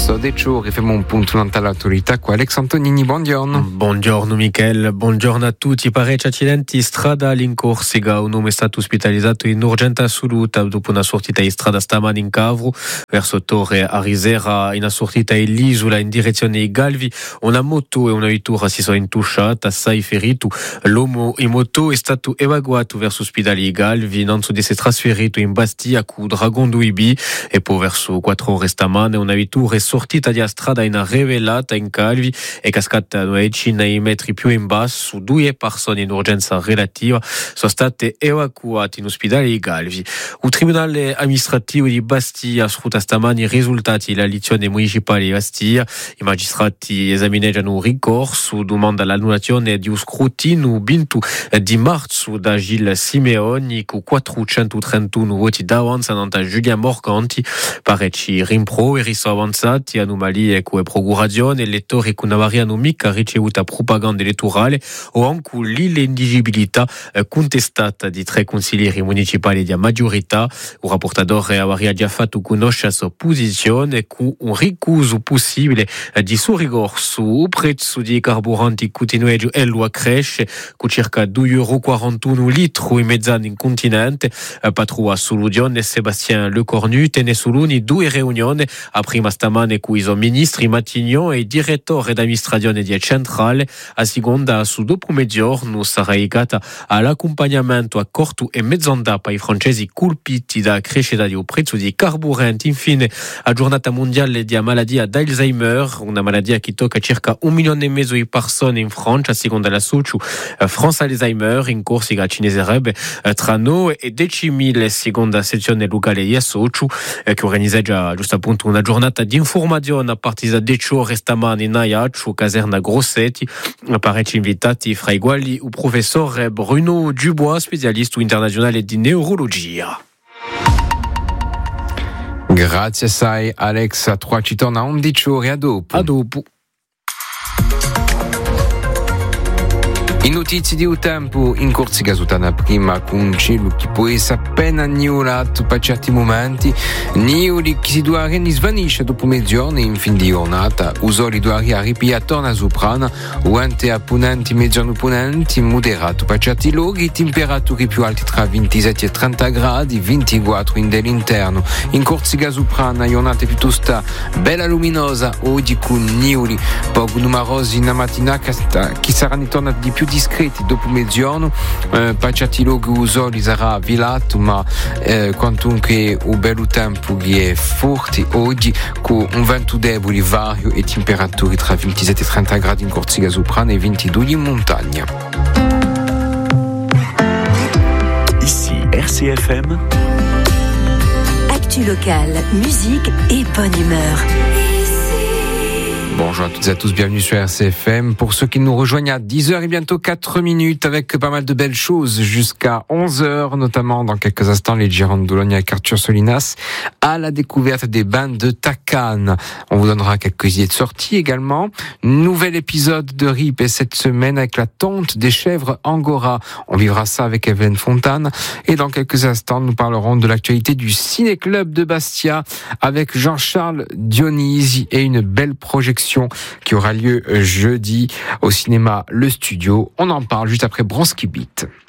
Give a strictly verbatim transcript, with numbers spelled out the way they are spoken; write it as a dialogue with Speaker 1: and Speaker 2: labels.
Speaker 1: So de ciò rifemo un punto all'autorità qua Alex Antonini, buongiorno.
Speaker 2: Buongiorno Michele, buongiorno a tutti. Parecchi accidenti stradali in Corsica, un uomo è stato ospitalizzato in urgenza assoluta dopo una sortita in strada stamani in Cavro verso Torre Arisera, in sortita dell'isola in direzione di Galvi. Una moto e una vettura si sono intusciate, assai ferito. L'uomo in moto è stato evacuato verso l'ospedale di Galvi, non si è trasferito in Bastia con Dragon due B e poi verso quattro ore stamane una vettura è sortita di strada in rivelata in Calvi e cascata una decina di metri più in basso. Due persone in urgenza relativa sono state evacuate in ospedale di Galvi. Il Tribunale amministrativo di Bastia sfrutta stamani i risultati della elezione municipale di Bastia. I magistrati esaminano un ricorso, domanda l'annullazione di un scrutinio vinto di marzo da Gilles Simeoni con quattrocentotrentuno voti d'avanza da Giulia Morganti. Parecchi rimproveri sono avanzati, anomalie come procurazione, elettori che non avranno mica ricevuto propaganda elettorale o anche l'ineleggibilità contestata di tre consiglieri municipali di maggiorità. Il rapportatore aveva già fatto conoscere la sua posizione con un ricuso possibile di suo ricorso. Il prezzo di carburanti continua a crescere con circa due virgola quarantuno litri in mezz'anno in continente. Patrua soluzione Sébastien Lecornu tenne soluni due riunioni a prima stamane con i ministri Matignon e direttore d'amministrazione di Centrale. A seconda su dopo mezzogiorno sarà legata all'accompagnamento a corto e mezz'onda per i francesi colpiti da crescita del prezzo di carburanti. Infine, la giornata mondiale di malattia d'Alzheimer, una malattia che tocca circa un milione e mezzo di persone in Francia, secondo la Socio France Alzheimer. In Corsica cineserebbe tra nove e diecimila, seconda sezione locale di Socio, che organizza già giusto appunto una giornata di informazione a partire da dieci ore stamane in Ajaccio, caserna Grossetti. Parecchi invitati fra i quali il professore Bruno Dubois, specialista internazionale di neurologia.
Speaker 1: Grazie assai Alex, a Troia ci torna a undici ore, a dopo.
Speaker 2: A dopo.
Speaker 1: In notizie di un tempo in Corsica sotana prima con un cielo che può essere appena annivolato per certi momenti, nivoli che si dovrà svanisce dopo mezzogiorno in fin di giornata, usoli dovrà ripiare attorno a soprana, vente a ponenti, mezzogiorno ponenti, moderato per certi luoghi, temperature più alte tra ventisette e trenta gradi, ventiquattro in dell'interno. In Corsica soprana, giornata piuttosto bella luminosa, oggi con nivoli poco numerosi in mattinata che saranno tornati di più discreti dopo mezzogiorno. Eh, per certi luoghi usoli sarà vilato, ma eh, quantunque un bello tempo che è forte oggi, con un vento debole vario e temperature tra ventisette e trenta gradi in Corsica soprana e ventidue in montagna.
Speaker 3: Ici R C F M.
Speaker 4: Actu locale, musique et bonne humeur.
Speaker 1: Bonjour à toutes et à tous, bienvenue sur R C F M. Pour ceux qui nous rejoignent à dix heures et bientôt quatre minutes avec pas mal de belles choses jusqu'à onze heures, notamment dans quelques instants les Girondoles avec Arthur Solinas à la découverte des bains de Takane. On vous donnera quelques idées de sortie également. Nouvel épisode de R I P cette semaine avec la tonte des chèvres Angora. On vivra ça avec Evelyne Fontane. Et dans quelques instants, nous parlerons de l'actualité du Ciné-Club de Bastia avec Jean-Charles Dionisi et une belle projection qui aura lieu jeudi au cinéma Le Studio. On en parle juste après Bronski Beat.